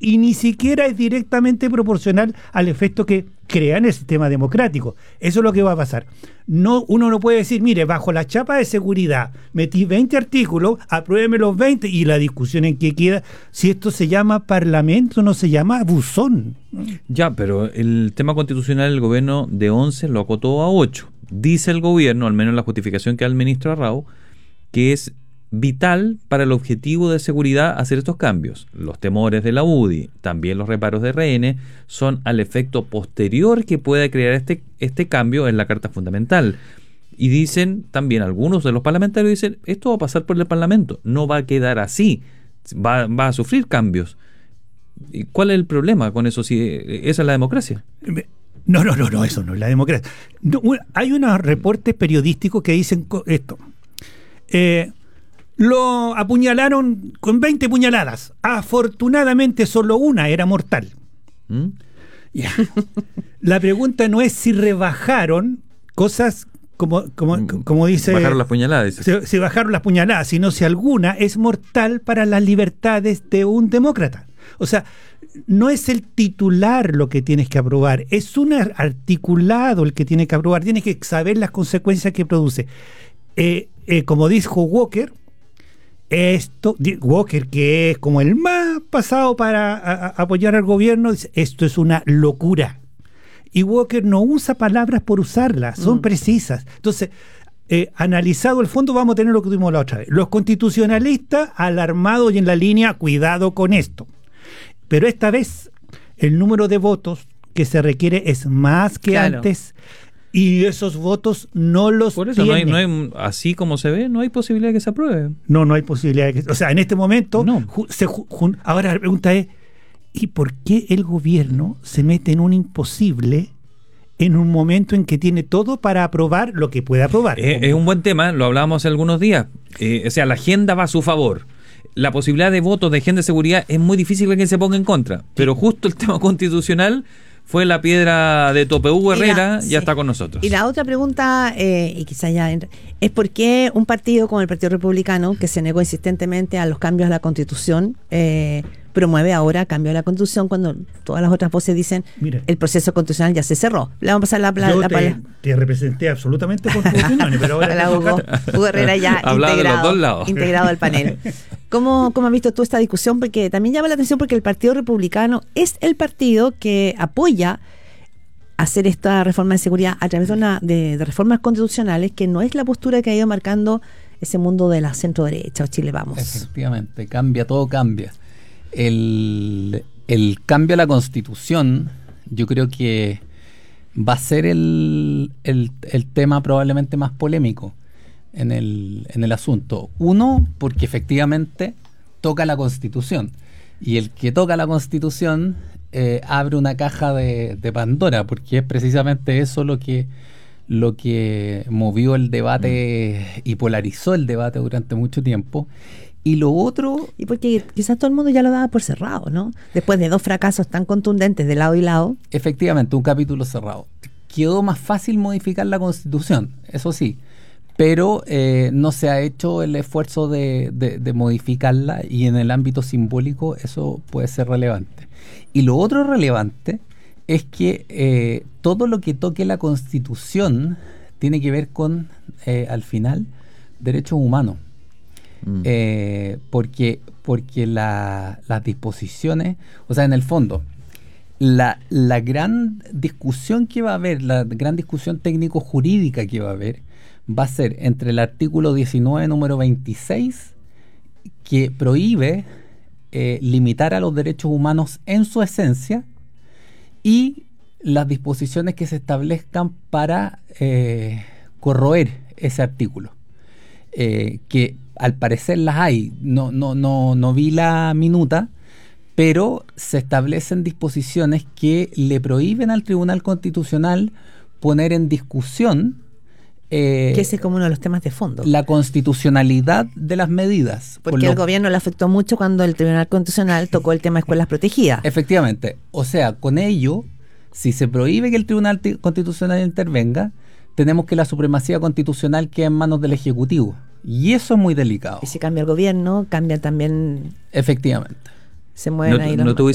y ni siquiera es directamente proporcional al efecto que crea en el sistema democrático. Eso es lo que va a pasar. No, uno no puede decir, mire, bajo la chapa de seguridad metí 20 artículos, apruébeme los 20 y la discusión en que queda, si esto se llama parlamento, no se llama buzón. Ya, pero el tema constitucional el gobierno de 11 lo acotó a 8. Dice el gobierno, al menos en la justificación que da el ministro Arrau, que es vital para el objetivo de seguridad hacer estos cambios. Los temores de la UDI, también los reparos de RN, son al efecto posterior que pueda crear este cambio en la Carta Fundamental. Y dicen también, algunos de los parlamentarios dicen, esto va a pasar por el Parlamento, no va a quedar así, va a sufrir cambios. ¿Y cuál es el problema con eso? Si esa es la democracia. No, eso no es la democracia. No, hay unos reportes periodísticos que dicen esto. Lo apuñalaron con 20 puñaladas. Afortunadamente solo una era mortal. Yeah. La pregunta no es si rebajaron cosas como dice... Bajaron las puñaladas. Si bajaron las puñaladas, sino si alguna es mortal para las libertades de un demócrata. O sea, no es el titular lo que tienes que aprobar, es un articulado el que tiene que aprobar. Tienes que saber las consecuencias que produce. Como dijo Walker, Walker, que es como el más pasado para apoyar al gobierno, dice, esto es una locura. Y Walker no usa palabras por usarlas, son precisas. Entonces, analizado el fondo, vamos a tener lo que tuvimos la otra vez. Los constitucionalistas alarmados y en la línea, cuidado con esto. Pero esta vez, el número de votos que se requiere es más que antes. Y esos votos no los por eso tiene. no hay, así como se ve, no hay posibilidad de que se apruebe. No hay posibilidad de que... O sea, en este momento, no. Ahora la pregunta es, ¿y por qué el gobierno se mete en un imposible en un momento en que tiene todo para aprobar lo que puede aprobar? Es un buen tema, lo hablábamos hace algunos días. O sea, la agenda va a su favor. La posibilidad de votos de agenda de seguridad es muy difícil que se ponga en contra. Pero justo el tema constitucional fue la piedra de tope. Hugo Herrera ya está con nosotros. Y la otra pregunta, y quizás ya es por qué un partido como el Partido Republicano, que se negó insistentemente a los cambios a la Constitución, promueve ahora cambio a la Constitución cuando todas las otras voces dicen el proceso constitucional ya se cerró. Le vamos a pasar la palabra. Te representé absolutamente con tus opiniones, pero ahora Hugo Herrera ya integrado al panel. ¿Cómo has visto tú esta discusión? Porque también llama la atención porque el Partido Republicano es el partido que apoya hacer esta reforma de seguridad a través de reformas constitucionales, que no es la postura que ha ido marcando ese mundo de la centro derecha o Chile Vamos. Efectivamente, todo cambia. El cambio a la Constitución, yo creo que va a ser el tema probablemente más polémico en el asunto. Uno, porque efectivamente toca la Constitución, y el que toca la Constitución abre una caja de Pandora, porque es precisamente eso lo que movió el debate y polarizó el debate durante mucho tiempo. Y lo otro... Y porque quizás todo el mundo ya lo daba por cerrado, ¿no? Después de dos fracasos tan contundentes de lado y lado. Efectivamente, un capítulo cerrado. Quedó más fácil modificar la Constitución, eso sí, pero no se ha hecho el esfuerzo de modificarla, y en el ámbito simbólico eso puede ser relevante. Y lo otro relevante es que todo lo que toque la Constitución tiene que ver con, al final, derechos humanos. Porque las disposiciones, o sea, en el fondo, la gran discusión que va a haber, la gran discusión técnico-jurídica que va a haber, va a ser entre el artículo 19, número 26, que prohíbe limitar a los derechos humanos en su esencia, y las disposiciones que se establezcan para corroer ese artículo, que al parecer las hay, no vi la minuta, pero se establecen disposiciones que le prohíben al Tribunal Constitucional poner en discusión que ese es como uno de los temas de fondo, la constitucionalidad de las medidas. Porque el gobierno le afectó mucho cuando el Tribunal Constitucional tocó el tema de escuelas protegidas. Efectivamente, o sea, con ello, si se prohíbe que el Tribunal Constitucional intervenga, tenemos que la supremacía constitucional queda en manos del Ejecutivo. Y eso es muy delicado. Y si cambia el gobierno, cambia también... Efectivamente. Se mueven ahí los...